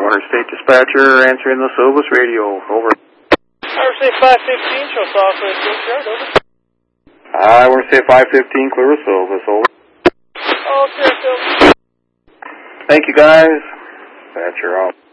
Water State Dispatcher answering the Silvis radio. Over. Water State 515, show Southwest Coast Yard, over. I want to say 515, clear with Silvis, over. Oh, clear, Silvis. Thank you, guys. Dispatcher out.